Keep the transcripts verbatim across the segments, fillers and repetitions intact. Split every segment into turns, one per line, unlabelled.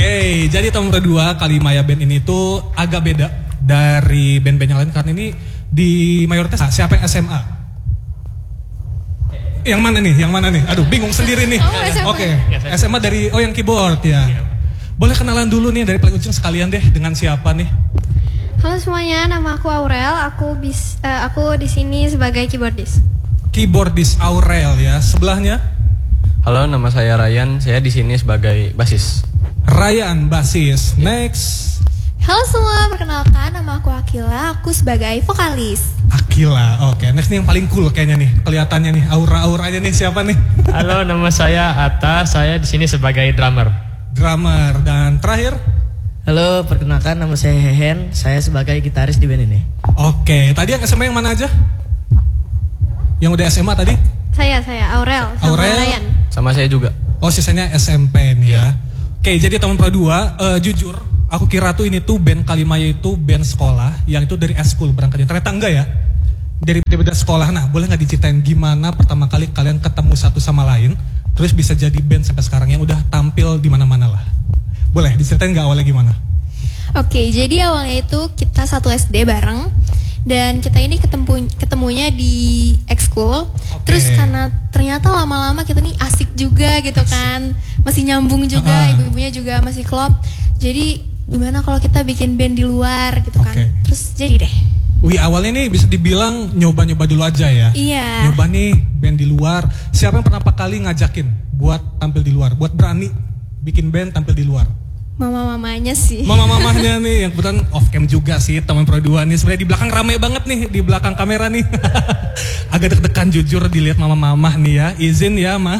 Oke, jadi tahun kedua Kalimaya Band ini tuh agak beda dari band-band yang lain karena ini di mayoritas siapa yang S M A? Yang mana nih? Yang mana nih? Aduh, bingung sendiri nih.
Oh, S M A.
Oke, S M A dari oh yang keyboard ya. Boleh kenalan dulu nih dari paling ujung sekalian deh dengan siapa nih?
Halo semuanya, nama aku Aurel. Aku bis, uh, aku di sini sebagai keyboardist.
Keyboardist Aurel ya. Sebelahnya?
Halo, nama saya Ryan. Saya di sini sebagai basis.
Ryan, basis. Next.
Halo semua, perkenalkan nama aku Akila. Aku sebagai vokalis.
Akila, oke. Next nih yang paling cool kayaknya nih. Kelihatannya nih, aura-auranya nih siapa nih?
Halo, nama saya Atta. Saya di sini sebagai drummer.
Drummer. Dan terakhir?
Halo, perkenalkan nama saya Hehen. Saya sebagai gitaris di band ini.
Oke, tadi yang S M A yang mana aja? Yang udah S M A tadi?
Saya, saya Aurel. Sama
Aurel.
Ryan.
Sama saya juga.
Oh, sisanya S M P nih ya. Oke, jadi tahun kedua, uh, jujur, aku kira tuh ini tuh band Kalimaya itu band sekolah, yang itu dari eskul berangkatnya. Ternyata enggak ya. Dari beda sekolah. Nah, boleh nggak diceritain gimana pertama kali kalian ketemu satu sama lain, terus bisa jadi band sampai sekarang yang udah tampil di mana-mana lah. Boleh diceritain nggak awalnya gimana?
Oke, jadi awalnya itu kita satu S D bareng. Dan kita ini ketemu ketemunya di ekskul.
Oke.
Terus karena ternyata lama-lama kita nih asik juga gitu kan. Masih nyambung juga,
Uh-uh.
ibu-ibunya juga masih klop. Jadi gimana kalau kita bikin band di luar gitu kan.
Oke.
Terus jadi deh.
Wih, awalnya nih bisa dibilang nyoba-nyoba dulu aja ya.
Iya.
Nyoba nih band di luar. Siapa yang pertama kali ngajakin buat tampil di luar? Buat berani bikin band tampil di luar?
Mama-mamanya sih.
Mama-mamanya nih yang kebetulan off cam juga sih teman Pro dua nih. Sebenarnya di belakang rame banget nih di belakang kamera nih. Agak deg-degan jujur dilihat mama-mama nih ya. Izin ya, Ma.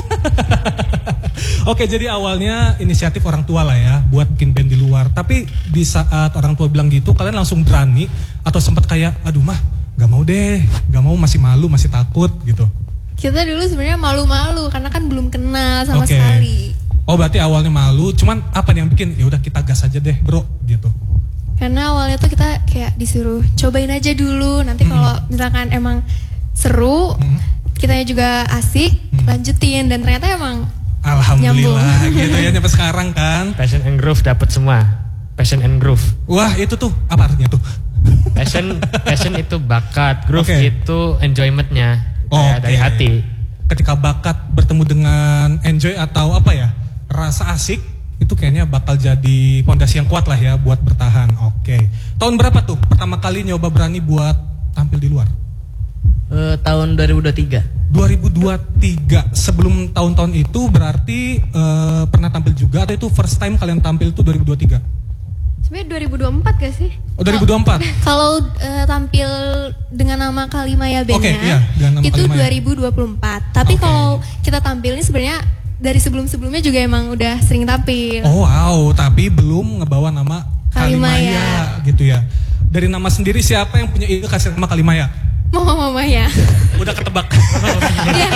Oke, jadi awalnya inisiatif orang tua lah ya buat bikin band di luar. Tapi di saat orang tua bilang gitu, kalian langsung berani atau sempat kayak aduh mah, gak mau deh, gak mau, masih malu, masih takut gitu.
Kita dulu sebenarnya malu-malu karena kan belum kenal sama
Oke.
sekali.
Oh, berarti awalnya malu, cuman apa nih yang bikin ya udah kita gas aja deh, Bro, gitu.
Karena awalnya tuh kita kayak disuruh cobain aja dulu. Nanti kalau misalkan emang seru,
Hmm.
kitanya juga asik, lanjutin. Dan ternyata emang
Alhamdulillah gitu ya sampai sekarang kan.
Passion and groove dapat semua. Passion and groove.
Wah, itu tuh apa artinya tuh?
Passion, passion itu bakat, groove
Oke.
itu enjoymentnya
Oke.
kayak dari hati.
Ketika bakat bertemu dengan enjoy atau apa ya, rasa asik, itu kayaknya bakal jadi fondasi yang kuat lah ya buat bertahan. Oke. Tahun berapa tuh pertama kali nyoba berani buat tampil di luar?
Eh, tahun dua ribu dua puluh tiga.
dua ribu dua puluh tiga. Sebelum tahun-tahun itu berarti eh, pernah tampil juga atau itu first time kalian tampil itu dua ribu dua puluh tiga?
Sebenarnya dua ribu dua puluh empat gak sih?
Oh, dua ribu dua puluh empat.
kalau eh, tampil dengan nama Kalimaya
Oke,
bandnya
iya, dengan nama
itu
Kalimaya.
dua ribu dua puluh empat. Tapi
Oke.
kalau kita tampil ini sebenarnya dari sebelum-sebelumnya juga emang udah sering tampil.
Oh wow, tapi belum ngebawa nama Kalimaya,
Kalimaya.
gitu ya. Dari nama sendiri siapa yang punya ide kasih nama Kalimaya?
Mama-mama ya.
Udah ketebak.
Iya.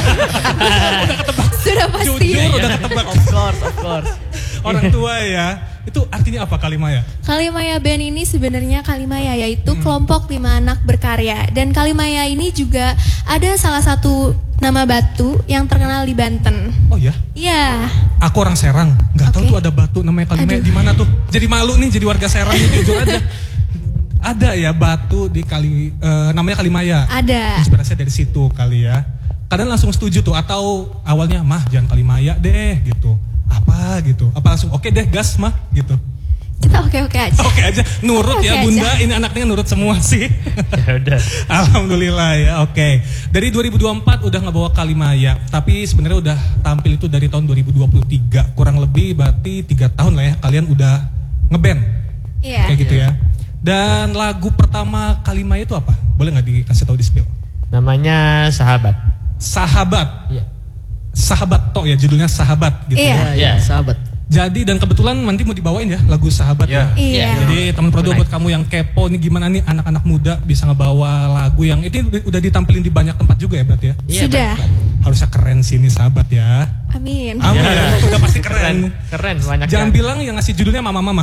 Sudah pasti.
Jujur udah ketebak.
Of course, of course.
Orang tua ya. Itu artinya apa Kalimaya?
Kalimaya Band ini sebenarnya Kalimaya yaitu
Hmm.
kelompok lima anak berkarya. Dan Kalimaya ini juga ada salah satu nama batu yang terkenal di Banten.
Oh ya?
Iya.
Aku orang Serang, nggak tahu
Oke.
tuh ada batu namanya Kalimaya
Aduh.
di mana tuh. Jadi malu nih jadi warga Serang nih, jujur aja. Ada ya batu di kali eh, namanya Kalimaya.
Ada.
Inspirasinya dari situ kali ya. Kalian langsung setuju tuh atau awalnya mah jangan Kalimaya deh gitu. Apa gitu? Apa langsung oke deh gas mah gitu.
Kita oke-oke aja.
Oke aja, nurut ya
Oke
Bunda.
aja.
Ini anaknya nurut semua sih.
Ya udah.
Alhamdulillah ya, oke. Dari dua ribu dua puluh empat udah ngebawa Kalimaya, tapi sebenarnya udah tampil itu dari tahun dua ribu dua puluh tiga, kurang lebih berarti tiga tahun lah ya kalian udah ngeband,
Iya.
kayak gitu ya. Dan lagu pertama Kalimaya itu apa? Boleh nggak dikasih tahu di spill?
Namanya Sahabat.
Sahabat,
Iya.
Sahabat toh ya judulnya Sahabat gitu.
Iya.
ya.
Ya, sahabat.
Jadi dan kebetulan nanti mau dibawain ya lagu Sahabat ya.
Iya.
Jadi teman Prodo buat kamu yang kepo nih gimana nih anak-anak muda bisa ngebawa lagu yang itu udah ditampilin di banyak tempat juga ya berarti ya.
Iya,
Sudah.
Harusnya keren sih ini Sahabat ya.
Amin.
Amin.
Ya.
Udah pasti keren.
Keren, banyak
Jangan
yang-
bilang yang ngasih judulnya mama-mama.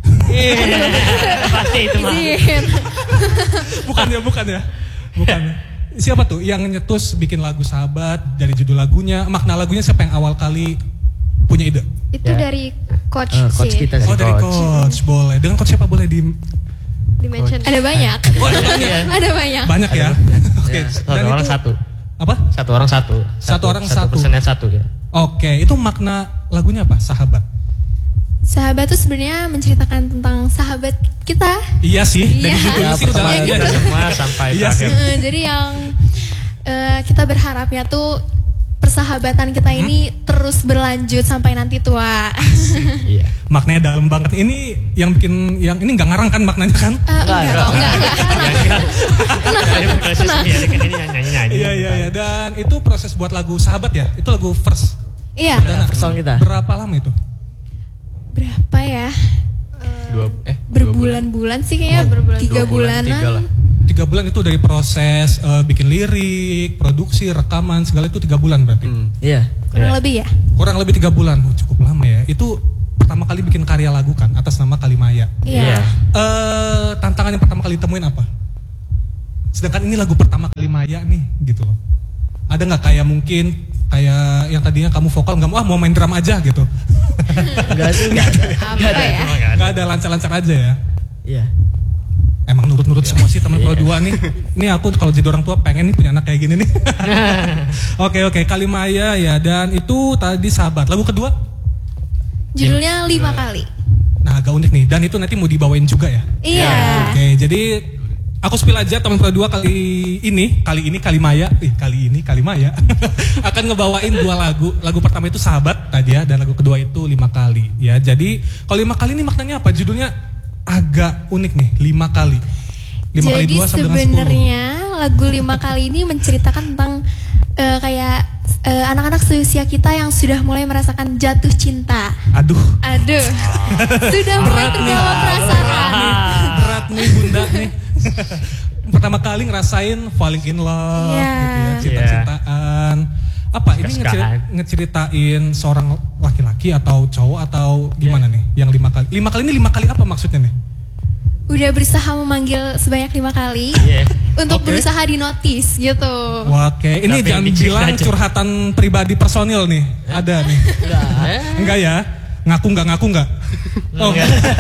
Pasti itu mah.
Izin.
Bukan ya, bukan ya. Bukan. Siapa tuh yang nyetus bikin lagu Sahabat dari judul lagunya, makna lagunya siapa yang awal kali punya ide?
Itu
Ya.
dari coach,
Eh, coach
sih.
kita sih.
Oh dari coach, boleh. Dengan coach siapa boleh di
Di mention.
Ada banyak.
Oh, ada banyak.
Ada banyak.
Banyak ya. Oke.
Satu
Dan
orang
itu-
satu.
Apa?
Satu orang satu.
Satu orang satu.
Personel satu ya.
Oke, itu makna lagunya apa? Sahabat.
Sahabat tuh sebenarnya menceritakan tentang sahabat kita.
Iya sih. Dari
Iya.
judulnya sih udah
Pertama
ada.
gitu.
Semua sampai
Iya
terakhir.
Eh, jadi yang eh, kita berharapnya tuh persahabatan kita ini terus berlanjut sampai nanti tua.
Iya.
Maknanya dalam banget. Ini yang bikin yang ini nggak ngarang kan maknanya kan?
Eh, enggak, enggak, enggak, enggak.
Dari proses ini kan ini nyanyi-nyanyi.
Iya iya iya. Dan itu proses buat lagu Sahabat ya. Itu lagu first.
Iya.
Perdana.
First song kita.
Berapa lama itu?
Berapa ya?
Dua eh
Berbulan-bulan sih kayaknya,
berbulan.
tiga
Dua bulan,
bulanan.
tiga lah.
Tiga bulan itu dari proses eh, bikin lirik, produksi, rekaman segala itu tiga bulan berarti.
Hmm.
Iya.
Kurang
Iya.
lebih ya.
Kurang lebih tiga bulan. Oh, cukup lama ya. Itu pertama kali bikin karya lagu kan atas nama Kalimaya.
Iya.
Eh tantangan yang pertama kali temuin apa? Sedangkan ini lagu pertama Kalimaya nih gitu loh. Ada nggak kayak mungkin kayak yang tadinya kamu vokal nggak mau ah mau main drum aja gitu?
Enggak sih, enggak ada.
Apa ya?
Nggak ada lancar-lancar aja ya.
Iya.
Emang nurut-nurut semua sih teman dua nih. Ini aku kalau jadi orang tua pengen nih punya anak kayak gini nih. Oke oke Kalimaya ya dan itu tadi Sahabat. Lagu kedua?
Judulnya lima kali.
Nah agak unik nih dan itu nanti mau dibawain juga ya.
Iya.
Oke jadi aku spill aja teman dua kali ini kali ini Kalimaya, ih kali ini Kalimaya akan ngebawain dua lagu. Lagu pertama itu Sahabat tadi ya dan lagu kedua itu Lima Kali ya. Jadi kalau lima kali ini maknanya apa? Judulnya agak unik nih, lima kali. Lima kali
Jadi
dua sama dengan sepuluh.
sebenarnya lagu lima kali ini menceritakan tentang eh, kayak eh, anak-anak seusia kita yang sudah mulai merasakan jatuh cinta.
Aduh,
Aduh, sudah mulai terbawa perasaan.
berat nih bunda nih. Pertama kali ngerasain falling in love,
Iya.
gitu ya, cinta-cintaan. Apa ini
Suka-sukaan.
ngeceri- ngeceritain seorang laki-laki atau cowok atau gimana nih? Yang lima kali. Lima kali ini lima kali apa maksudnya nih?
Udah berusaha memanggil sebanyak lima kali
Iya.
untuk
Oke.
berusaha di notice gitu.
Oke, ini
Tapi
jangan
yang dicek
bilang
aja.
curhatan pribadi personil nih. Ada nih. Enggak ya? Ngaku enggak ngaku enggak? Oh.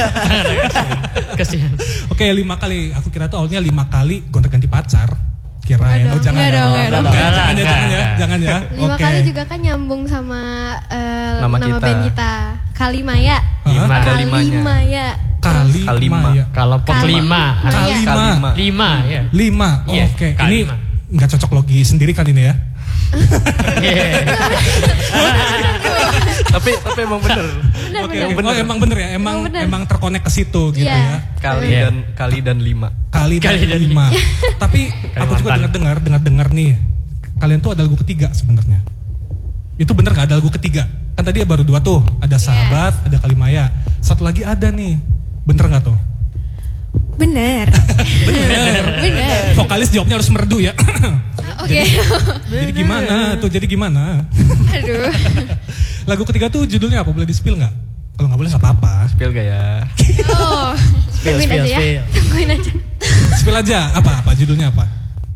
Kasihan.
Oke, lima kali. Aku kira tuh awalnya lima kali gonta-ganti pacar. Kirain. Oh, jangan
Enggak
ya.
dong, enggak dong.
Enggak, jangan ya,
Enggak,
jangan ya,
enggak.
jangan ya.
Lima
Oke.
kali juga kan nyambung sama eh,
Nama
nama,
kita.
band kita. Kalimaya.
Lima.
Ada limanya.
Kalimaya.
Kali
Kalima.
Maya.
Kalau kelima,
Kalima.
Kalima.
lima ya.
Lima. Oh,
Iya,
Oke, ini
kalima.
nggak cocok logi sendiri kan ini ya?
Iya.
tapi tapi emang bener.
Benar,
Oke,
benar.
oke. Oh, emang bener ya? Emang
Emang bener.
emang terkonek ke situ gitu
Iya.
ya.
Kali
Iya.
dan kali dan lima.
Kali,
Kali
dan
dan
lima. Tapi aku juga
Kalimantan.
dengar-dengar, dengar-dengar nih. Kalian tuh ada lagu ketiga sebenarnya. Itu bener nggak ada lagu ketiga? Kan tadi ya baru dua tuh. Ada Sahabat, ada Kalimaya. Satu lagi ada nih. Bener nggak tuh?
Bener.
Bener.
Bener.
Vokalis jawabnya harus merdu ya.
Oke.
Jadi gimana tuh? Jadi gimana?
Aduh.
Lagu ketiga tuh judulnya apa? Boleh di-spill nggak? Kalau nggak boleh nggak apa-apa.
Spill gak ya?
Oh.
Spill,
Tungguin
spill,
aja ya.
spill.
Tungguin aja.
Spill aja. Apa? Apa? Judulnya apa?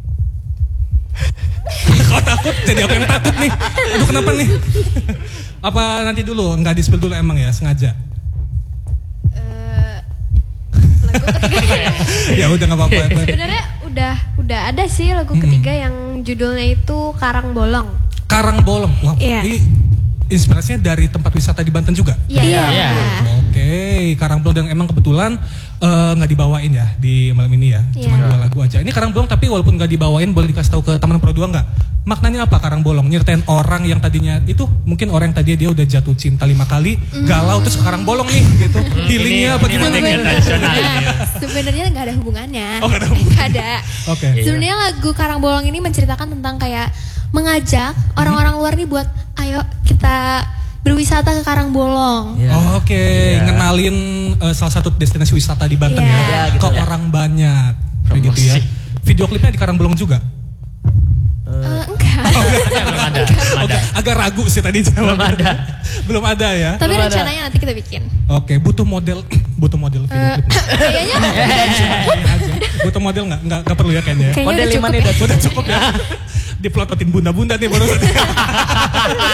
Kau takut? Jadi aku yang takut nih. Aduh kenapa nih? Apa nanti dulu? Nggak di-spill dulu emang ya? Sengaja?
Eh, lagu ketiga.
Ya udah nggak apa-apa.
Sebenarnya udah udah ada sih lagu ketiga yang judulnya itu Karang Bolong.
Karang Bolong. Wah,
Iya.
ini inspirasinya dari tempat wisata di Banten juga?
Iya.
Iya.
Oke, Karang Bolong yang emang kebetulan eh, nggak dibawain ya di malam ini ya,
Iya.
cuma dua lagu aja. Ini Karang Bolong tapi walaupun nggak dibawain boleh dikasih tahu ke teman Pro dua nggak? Maknanya apa Karang Bolong? Nyertain orang yang tadinya itu mungkin orang yang tadinya dia udah jatuh cinta lima kali, galau terus ke Karang Bolong nih gitu. Healingnya apa
ini
gimana?
musik
nih?
tradisional.
Sebenarnya, sebenarnya nggak ada hubungannya.
Oh, nggak ada hubungannya.
Nggak ada.
Oke.
Iya.
Sebenarnya lagu Karang Bolong ini menceritakan tentang kayak mengajak orang-orang luar nih buat ayo kita berwisata ke Karang Bolong.
Iya.
Oh, Oke,
Iya.
ngenalin eh, salah satu destinasi wisata di Banten
Iya.
ya,
Iya,
ke
gitu ya.
orang banyak, kayak gitu ya.
Promosi.
Video klipnya di Karang Bolong juga.
Eh, enggak.
Belum ada. Belum
Oke,
ada.
agak ragu sih tadi jawab.
Belum ada.
Belum ada ya.
Tapi
Belum ada.
rencananya nanti kita bikin.
Oke, butuh model, butuh model video
Eh,
klipnya.
Kayaknya
Aja. Butuh model nggak? Nggak nggak perlu ya kayaknya. ya?
kayaknya
Model
udah
lima
cukup
nih
ya.
udah
Udah cukup ya. Diplototin bunda-bunda nih baru.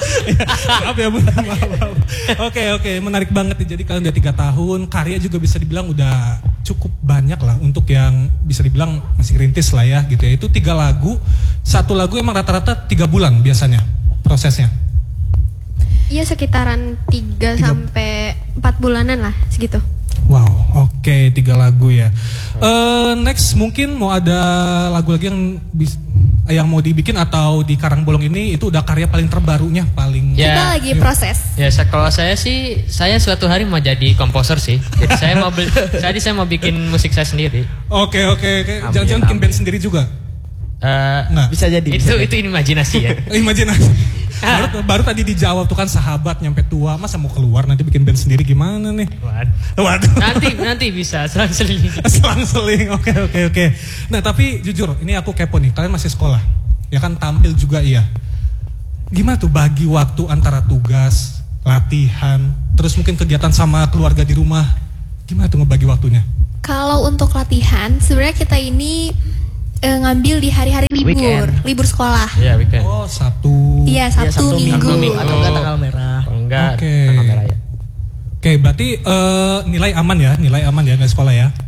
Maaf ya bunda, maaf, maaf. Oke oke, menarik banget nih. Jadi kalian udah tiga tahun, karya juga bisa dibilang udah cukup banyak lah untuk yang bisa dibilang masih rintis lah ya gitu ya. Itu tiga lagu, satu lagu emang rata-rata tiga bulan biasanya prosesnya.
Iya sekitaran tiga sampai empat bulanan lah segitu.
Wow, oke okay, tiga lagu ya. Uh, next mungkin mau ada lagu lagi yang bis, yang mau dibikin atau di Karang Bolong ini itu udah karya paling terbarunya paling.
Kita
Ya.
lagi proses.
Ya, saya- kalau saya sih, saya suatu hari mau jadi komposer sih. Jadi saya mau beli, jadi saya mau bikin musik saya sendiri.
Oke oke oke.
Amin,
Jangan-jangan bikin
amin.
band sendiri juga?
Eh,
Nggak.
Bisa jadi.
itu
bisa jadi.
itu imajinasi ya.
Imajinasi. Baru, baru tadi dijawab tuh kan sahabat nyampe tua, masa mau keluar nanti bikin band sendiri gimana nih?
Waduh.
Waduh.
Nanti nanti bisa selang-seling.
Selang-seling, oke oke oke. Nah tapi jujur, ini aku kepo nih, kalian masih sekolah, ya kan tampil juga iya. Gimana tuh bagi waktu antara tugas, latihan, terus mungkin kegiatan sama keluarga di rumah, gimana tuh ngebagi waktunya?
Kalau untuk latihan, sebenarnya kita ini eh, ngambil di hari-hari libur,
Weekend.
libur sekolah.
Iya, weekend.
Oh Sabtu.
Iya,
Ya,
Sabtu, Minggu.
Sabtu, Minggu.
Atau enggak tanggal merah.
Kalau enggak,
Oke.
tanggal merah ya.
Oke, berarti eh, nilai aman ya, nilai aman ya nggak sekolah ya?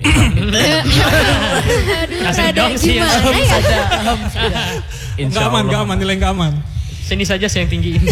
Aduh,
Kasih
rada
dong sih,
gimana ya?
Insya
Nggak aman,
Allah.
nggak aman, nilai nggak aman.
Sini saja saya yang tinggiin.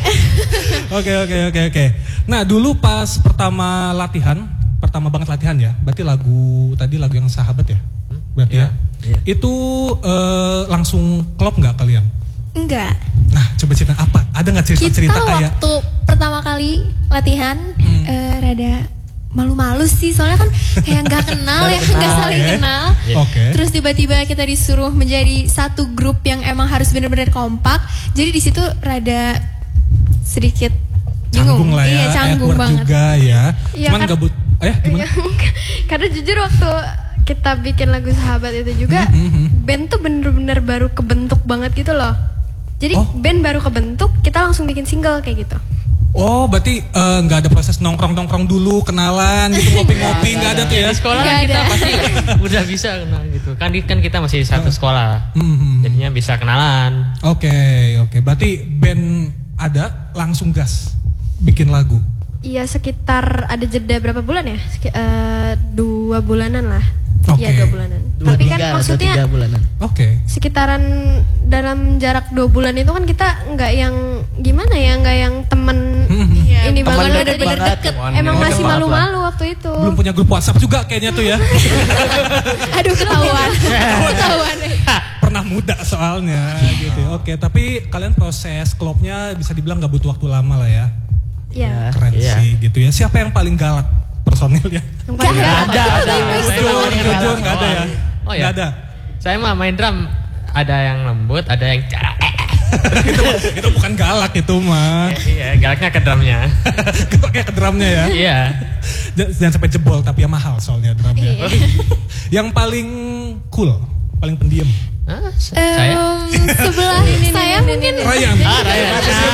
Oke oke oke oke. Nah dulu pas pertama latihan, pertama banget latihan ya, berarti lagu tadi lagu yang sahabat ya, berarti
Iya.
ya. Itu eh, langsung klop nggak kalian?
Enggak.
Nah coba cerita apa? Ada nggak
Kita
cerita-cerita kayak?
waktu pertama kali latihan
Hmm.
eh, rada malu-malu sih, soalnya kan kayak nggak kenal ya, nggak saling
ya.
kenal.
Oke.
Terus tiba-tiba kita disuruh menjadi satu grup yang emang harus benar-benar kompak. Jadi di situ rada sedikit bingung.
Canggung lah ya,
Iya, canggung
awkward
banget.
juga ya.
Iya,
Cuman
kan-
gabut. Eh gimana?
Karena jujur waktu kita bikin lagu sahabat itu juga
Hmm, hmm, hmm.
band tuh bener-bener baru kebentuk banget gitu loh. Jadi
Oh.
band baru kebentuk, kita langsung bikin single kayak gitu.
Oh berarti eh, nggak ada proses nongkrong-nongkrong dulu, kenalan gitu, ngopi-ngopi nggak ada tuh ya?
Di sekolah
Nggak
kan kita
ada.
pasti udah bisa kenal gitu. Kan di- kan kita masih satu sekolah.
Hmm, hmm.
Jadinya bisa kenalan.
Oke oke. Berarti band ada langsung gas bikin lagu.
Iya sekitar ada jeda berapa bulan ya? Seki- eh, dua bulanan lah.
Oke.
Iya dua bulanan.
Dua
Tapi
tiga
kan
atau
maksudnya
tiga bulanan.
Oke.
sekitaran dalam jarak dua bulan itu kan kita nggak yang gimana ya, nggak yang temen
Iya,
ini
teman
banget,
deket
bener-bener
banget.
deket.
Teman
Emang
yang
masih
deket banget
malu-malu waktu itu.
Belum punya grup WhatsApp juga kayaknya tuh ya.
Aduh, ketahuan. ketahuan.
Pernah muda soalnya gitu. Oke, tapi kalian proses klopnya bisa dibilang nggak butuh waktu lama lah ya.
Iya.
Keren
Iya.
sih gitu ya. Siapa yang paling galak personilnya?
Yang paling
Nggak
galak.
Ada, ada.
Jujur, jujur nggak ada ya.
Oh ya.
Nggak ada.
Saya mah main drum ada yang lembut, ada yang
itu, itu bukan galak itu mah.
iya, galaknya ke drumnya.
Pakai ke drumnya ya.
Iya.
J- Jangan sampai jebol tapi ya mahal soalnya drumnya. Yang paling cool, paling pendiam.
Ah, sa- saya.
Em, sebelah saya mungkin
Ryan.
Ah, Ryan.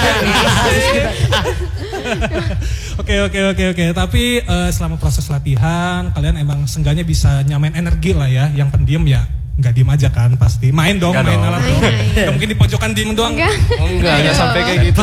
Oke oke oke oke. Tapi eh, selama proses latihan kalian emang seenggaknya bisa nyamain energi lah ya. Yang pendiam ya nggak diem aja kan pasti. Main dong,
Nggak
main
dong.
alat
Main,
dong.
main.
Nggak mungkin di pojokan diem doang.
Enggak.
Oh, enggak, enggak sampai kayak gitu.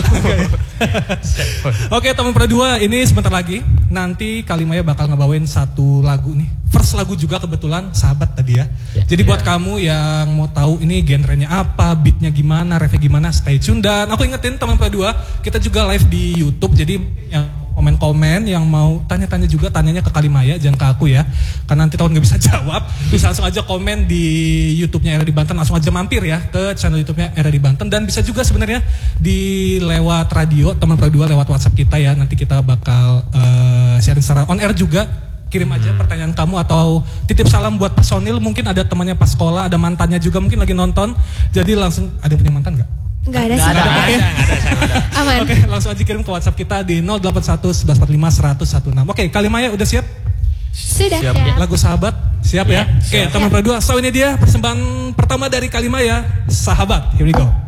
Oke teman Perdua, ini sebentar lagi nanti Kalimaya bakal ngebawain satu lagu nih. First lagu juga kebetulan sahabat tadi ya.
Ya,
Jadi
ya.
buat kamu yang mau tahu ini genrenya apa, beatnya gimana, refnya gimana, stay tune. Dan aku ingetin teman Perdua, kita juga live di YouTube. Jadi yang komen-komen yang mau tanya-tanya juga, tanyanya ke Kalimaya, jangan ke aku ya. Karena nanti tahun nggak bisa jawab. Bisa langsung aja komen di YouTube-nya R D Banten, langsung aja mampir ya ke channel YouTube-nya R D Banten. Dan bisa juga sebenarnya di lewat radio, teman Perdua lewat WhatsApp kita ya. Nanti kita bakal eh, sharing secara on air juga. Kirim aja pertanyaan kamu atau titip salam buat personil. Mungkin ada temannya pas sekolah, ada mantannya juga mungkin lagi nonton. Jadi langsung, ada yang punya mantan nggak?
nggak ada
Nggak
sih.
ada.
Nggak ada, nggak ada, saya nggak ada.
Aman.
Oke, langsung aja kirim ke WhatsApp kita di nol delapan satu satu satu empat lima satu nol satu enam. Oke, Kalimaya udah siap?
Sudah.
Siap.
Ya.
Lagu Sahabat siap ya?
Iya,
Oke,
siap.
teman Perdua, so ini dia persembahan pertama dari Kalimaya, Sahabat. Here we go.